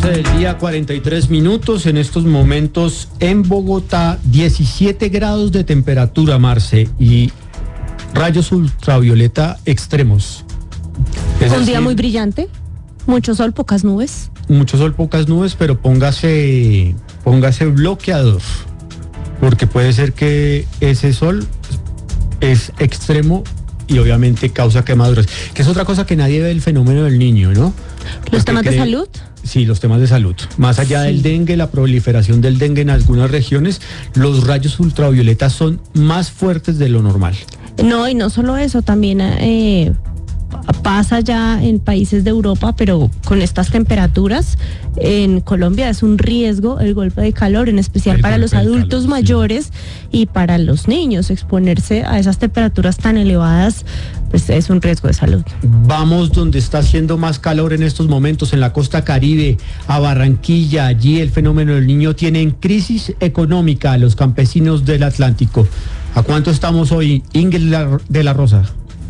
del día, 43 minutos. En estos momentos en Bogotá, 17 grados de temperatura, Marce, y rayos ultravioleta extremos. Un día muy brillante, mucho sol, pocas nubes. Mucho sol, pocas nubes, pero póngase bloqueador, porque puede ser que ese sol es extremo y obviamente causa quemaduras, que es otra cosa que nadie ve el fenómeno del niño, ¿no? ¿Los temas de salud? Sí, los temas de salud. Más allá del dengue, la proliferación del dengue en algunas regiones, los rayos ultravioletas son más fuertes de lo normal. No, y no solo eso, también pasa ya en países de Europa, pero con estas temperaturas, en Colombia es un riesgo el golpe de calor, en especial para los adultos mayores y para los niños. Exponerse a esas temperaturas tan elevadas, pues es un riesgo de salud. Vamos donde está haciendo más calor en estos momentos, en la costa Caribe, a Barranquilla. Allí el fenómeno del niño tiene en crisis económica a los campesinos del Atlántico. ¿A cuánto estamos hoy, Ingrid de la Rosa?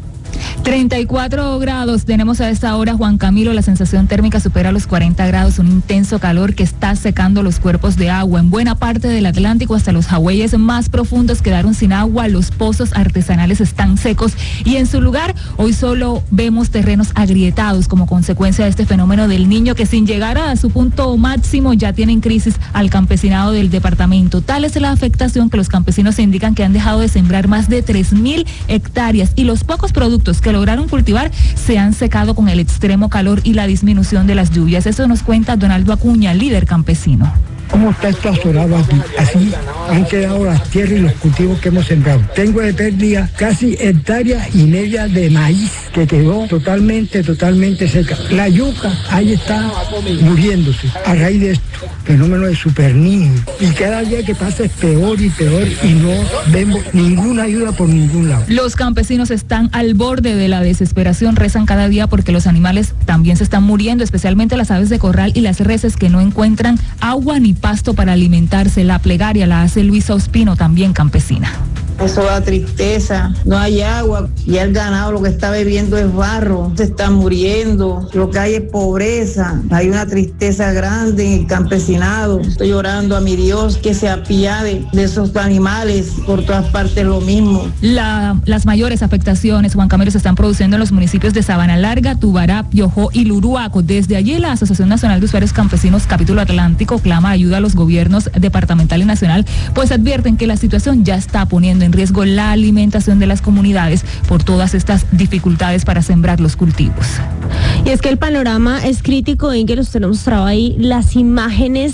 34 grados tenemos a esta hora, Juan Camilo. La sensación térmica supera los 40 grados, un intenso calor que está secando los cuerpos de agua. En buena parte del Atlántico, hasta los Hawaiis más profundos quedaron sin agua, los pozos artesanales están secos y en su lugar hoy solo vemos terrenos agrietados como consecuencia de este fenómeno del niño, que sin llegar a su punto máximo ya tiene en crisis al campesinado del departamento. Tal es la afectación que los campesinos indican que han dejado de sembrar más de 3.000 hectáreas y los pocos productos que lograron cultivar se han secado con el extremo calor y la disminución de las lluvias. Eso nos cuenta Donaldo Acuña, líder campesino. ¿Cómo está esto azorado aquí? Así han quedado las tierras y los cultivos que hemos sembrado. Tengo de pérdida casi 1,5 hectáreas de maíz que quedó totalmente seca. La yuca ahí está muriéndose a raíz de esto, fenómeno de superniño. Y cada día que pasa es peor y peor y no vemos ninguna ayuda por ningún lado. Los campesinos están al borde de la desesperación, rezan cada día porque los animales también se están muriendo, especialmente las aves de corral y las reses que no encuentran agua ni pasto para alimentarse. La plegaria la hace Luisa Ospino, también campesina. Eso da tristeza, no hay agua y el ganado lo que está bebiendo es barro, se está muriendo, lo que hay es pobreza, hay una tristeza grande en el campesinado. Estoy orando a mi Dios que se apiade de esos animales, por todas partes lo mismo. Las mayores afectaciones, Juan Camilo, se están produciendo en los municipios de Sabana Larga, Tubará, Piojó y Luruaco. Desde allí la Asociación Nacional de Usuarios Campesinos Capítulo Atlántico clama ayuda a los gobiernos departamental y nacional, pues advierten que la situación ya está poniendo en riesgo la alimentación de las comunidades por todas estas dificultades para sembrar los cultivos. Y es que el panorama es crítico, en que los tenemos mostrado ahí las imágenes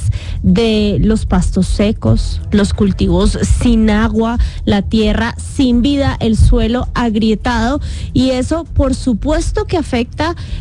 de los pastos secos, los cultivos sin agua, la tierra sin vida, el suelo agrietado, y eso por supuesto que afecta